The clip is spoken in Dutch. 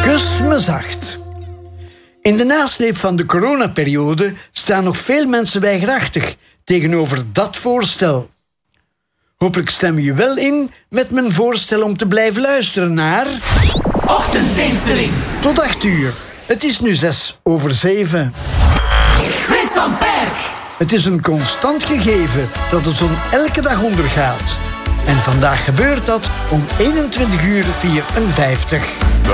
Kus me zacht. In de nasleep van de coronaperiode staan nog veel mensen weigerachtig tegenover dat voorstel. Hopelijk stem je wel in met mijn voorstel om te blijven luisteren naar... Ochtendteensteling. Tot 8 uur. Het is nu 7:06. Frits van Perk. Het is een constant gegeven dat de zon elke dag ondergaat. En vandaag gebeurt dat om 21:54.